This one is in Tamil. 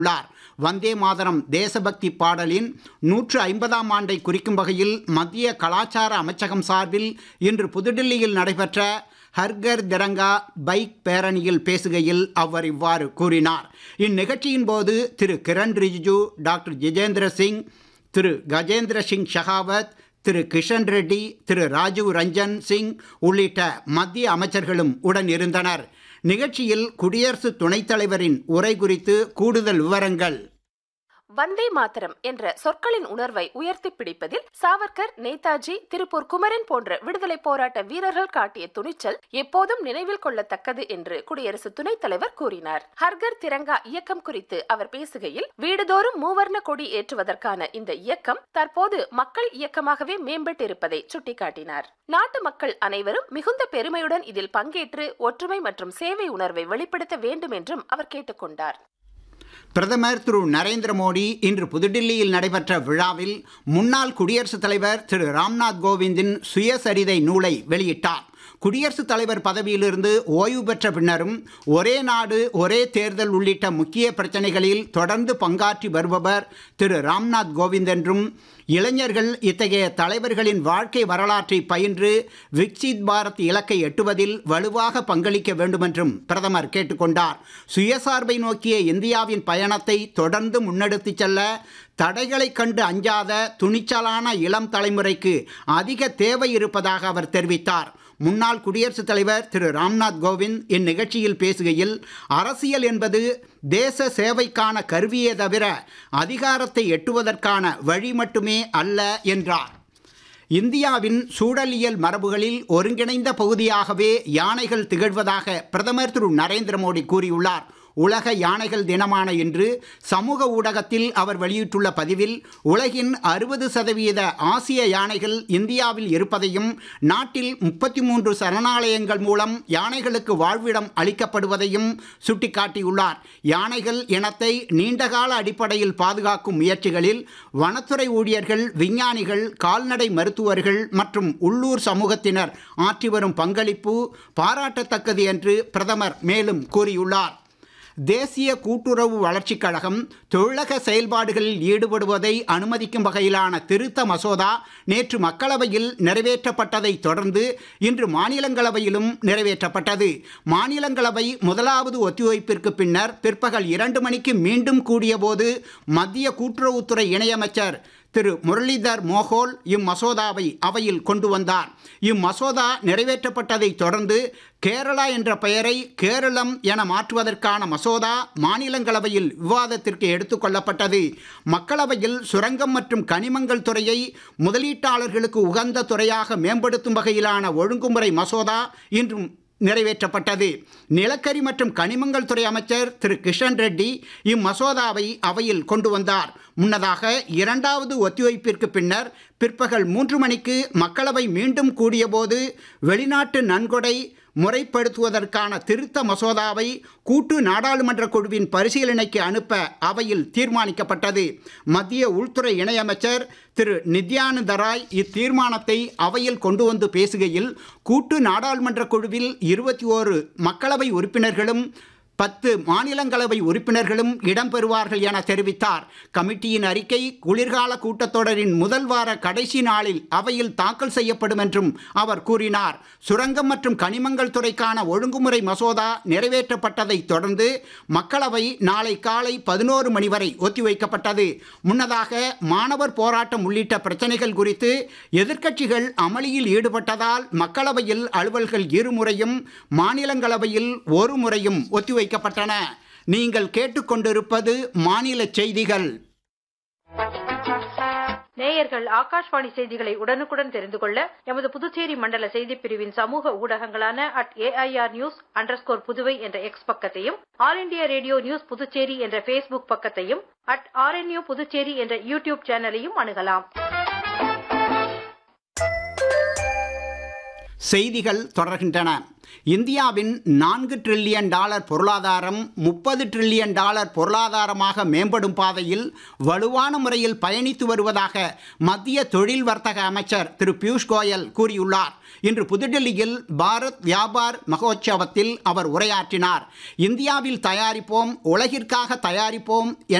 உள்ளார். வந்தே மாதரம் தேசபக்தி பாடலின் 150ஆம் ஆண்டை குறிக்கும் வகையில் மத்திய கலாச்சார அமைச்சகம் சார்பில் இன்று புதுடில்லியில் நடைபெற்ற ஹர்கர் திரங்கா பைக் பேரணியில் பேசுகையில் அவர் இவ்வாறு கூறினார். இந்நிகழ்ச்சியின் போது திரு கிரண் ரிஜிஜு, டாக்டர் ஜிதேந்திர சிங், திரு கஜேந்திர சிங் ஷெகாவத், திரு கிஷன் ரெட்டி, திரு ராஜீவ் ரஞ்சன் சிங் உள்ளிட்ட மத்திய அமைச்சர்களும் உடன் இருந்தனர். நிகழ்ச்சியில் குடியரசு துணைத் தலைவரின் உரை குறித்து கூடுதல் விவரங்கள். வந்தே மாதரம் என்ற சொற்களின் உணர்வை உயர்த்தி பிடிப்பதில் சாவர்கர், நேதாஜி, திருப்பூர் குமரன் போன்ற விடுதலை போராட்ட வீரர்கள் காட்டிய துணிச்சல் எப்போதும் நினைவில் கொள்ளத்தக்கது என்று குடியரசு துணைத் தலைவர் கூறினார். ஹர்கர் திரங்கா இயக்கம் குறித்து அவர் பேசுகையில், வீடுதோறும் மூவர்ண கொடி ஏற்றுவதற்கான இந்த இயக்கம் தற்போது மக்கள் இயக்கமாகவே மேம்பட்டிருப்பதை சுட்டிக்காட்டினார். நாட்டு மக்கள் அனைவரும் மிகுந்த பெருமையுடன் இதில் பங்கேற்று ஒற்றுமை மற்றும் சேவை உணர்வை வெளிப்படுத்த வேண்டும் என்றும் அவர் கேட்டுக்கொண்டார். பிரதமர் திரு நரேந்திர மோடி இன்று புதுடில்லியில் நடைபெற்ற விழாவில் முன்னாள் குடியரசுத் தலைவர் திரு ராம்நாத் கோவிந்தின் சுயசரிதை நூலை வெளியிட்டார். குடியரசுத் தலைவர் பதவியிலிருந்து ஓய்வு பெற்ற பின்னரும் ஒரே நாடு ஒரே தேர்தல் உள்ளிட்ட முக்கிய பிரச்சனைகளில் தொடர்ந்து பங்காற்றி வருபவர் திரு ராம்நாத் கோவிந்த் என்றும், இளைஞர்கள் இத்தகைய தலைவர்களின் வாழ்க்கை வரலாற்றை பயின்று விக்சித் பாரத் இலக்கை எட்டுவதில் வலுவாக பங்களிக்க வேண்டுமென்றும் பிரதமர் கேட்டுக்கொண்டார். சுயசார்பை நோக்கிய இந்தியாவின் பயணத்தை தொடர்ந்து முன்னெடுத்துச் செல்ல தடைகளை கண்டு அஞ்சாத துணிச்சலான இளம் தலைமுறைக்கு அதிக தேவை இருப்பதாக அவர் தெரிவித்தார். முன்னாள் குடியரசுத் தலைவர் திரு ராம்நாத் கோவிந்த் இந்நிகழ்ச்சியில் பேசுகையில், அரசியல் என்பது தேச சேவைக்கான கருவியே தவிர அதிகாரத்தை எட்டுவதற்கான வழி மட்டுமே அல்ல என்றார். இந்தியாவின் சூழலியல் மரபுகளில் ஒருங்கிணைந்த பகுதியாகவே யானைகள் திகழ்வதாக பிரதமர் திரு நரேந்திர மோடி கூறியுள்ளார். உலக யானைகள் தினமான இன்று சமூக ஊடகத்தில் அவர் வெளியிட்டுள்ள பதிவில், உலகின் 60% ஆசிய யானைகள் இந்தியாவில் இருப்பதையும், நாட்டில் 33 சரணாலயங்கள் மூலம் யானைகளுக்கு வாழ்விடம் அளிக்கப்படுவதையும் சுட்டிக்காட்டியுள்ளார். யானைகள் இனத்தை நீண்டகால அடிப்படையில் பாதுகாக்கும் முயற்சிகளில் வனத்துறை ஊழியர்கள், விஞ்ஞானிகள், கால்நடை மருத்துவர்கள் மற்றும் உள்ளூர் சமூகத்தினர் ஆற்றி வரும் பங்களிப்பு பாராட்டத்தக்கது என்று பிரதமர் மேலும் கூறியுள்ளார். தேசிய கூட்டுறவு வளர்ச்சிக் கழகம் தொழிலக செயல்பாடுகளில் ஈடுபடுவதை அனுமதிக்கும் வகையிலான திருத்த மசோதா நேற்று மக்களவையில் நிறைவேற்றப்பட்டதை தொடர்ந்து இன்று மாநிலங்களவையிலும் நிறைவேற்றப்பட்டது. மாநிலங்களவை முதலாவது ஒத்திவைப்பிற்கு பின்னர் பிற்பகல் 2 மணிக்கு மீண்டும் கூடியபோது மத்திய கூட்டுறவுத்துறை இணையமைச்சர் திரு முரளிதர் மோகோல் இம்மசோதாவை அவையில் கொண்டு வந்தார். இம்மசோதா நிறைவேற்றப்பட்டதை தொடர்ந்து கேரளா என்ற பெயரை கேரளம் என மாற்றுவதற்கான மசோதா மாநிலங்களவையில் விவாதத்திற்கு எடுத்துக் கொள்ளப்பட்டது. மக்களவையில் சுரங்கம் மற்றும் கனிமங்கள் துறையை முதலீட்டாளர்களுக்கு உகந்த துறையாக மேம்படுத்தும் வகையிலான ஒழுங்குமுறை மசோதா இன்றும் நிறைவேற்றப்பட்டது. நிலக்கரி மற்றும் கனிமங்கள் துறை அமைச்சர் திரு கிஷன் ரெட்டி இம்மசோதாவை அவையில் கொண்டு வந்தார். முன்னதாக 2வது ஒத்திவைப்பிற்கு பின்னர் பிற்பகல் 3 மணிக்கு மக்களவை மீண்டும் கூடியபோது வெளிநாட்டு நன்கொடை முறைப்படுத்துவதற்கான திருத்த மசோதாவை கூட்டு நாடாளுமன்ற குழுவின் பரிசீலனைக்கு அனுப்ப அவையில் தீர்மானிக்கப்பட்டது. மத்திய உள்துறை இணையமைச்சர் திரு நித்யானந்த ராய் இத்தீர்மானத்தை அவையில் கொண்டு வந்து பேசுகையில், கூட்டு நாடாளுமன்ற குழுவில் 21 மக்களவை உறுப்பினர்களும் 10 மாநிலங்களவை உறுப்பினர்களும் இடம்பெறுவார்கள் என தெரிவித்தார். கமிட்டியின் அறிக்கை குளிர்கால கூட்டத்தொடரின் முதல் வார கடைசி நாளில் அவையில் தாக்கல் செய்யப்படும் என்றும் அவர் கூறினார். சுரங்கம் மற்றும் கனிமங்கள் துறைக்கான ஒழுங்குமுறை மசோதா நிறைவேற்றப்பட்டதை தொடர்ந்து மக்களவை நாளை காலை 11 மணி வரை ஒத்திவைக்கப்பட்டது. முன்னதாக மாணவர் போராட்டம் உள்ளிட்ட பிரச்சனைகள் குறித்து எதிர்க்கட்சிகள் அமளியில் ஈடுபட்டதால் மக்களவையில் அலுவல்கள் 2 முறையும் மாநிலங்களவையில் 1 முறையும் ஒத்திவைக்கப்பட்டன. நீங்கள் கேட்டுக்கொண்டிருப்பது மாநில செய்திகள். நேயர்கள் ஆகாஷ்வாணி செய்திகளை உடனுக்குடன் தெரிந்து கொள்ள எமது புதுச்சேரி மண்டல செய்திப் பிரிவின் சமூக ஊடகங்களான @AIRnews_புதுவை என்ற எக்ஸ் பக்கத்தையும், all India radio news Puducherry என்ற Facebook பக்கத்தையும், @RNU புதுச்சேரி என்ற யூடியூப் சேனலையும் அணுகலாம். செய்திகள் தொடர்கின்றன. இந்தியாவின் $4 டிரில்லியன் பொருளாதாரம் $30 டிரில்லியன் பொருளாதாரமாக மேம்படும் பாதையில் வலுவான முறையில் பயணித்து வருவதாக மத்திய தொழில் வர்த்தக அமைச்சர் திரு பியூஷ் கோயல் கூறியுள்ளார். இன்று புதுடெல்லியில் பாரத் வியாபார் மகோத்சவத்தில் அவர் உரையாற்றினார். இந்தியாவில் தயாரிப்போம், உலகிற்காக தயாரிப்போம்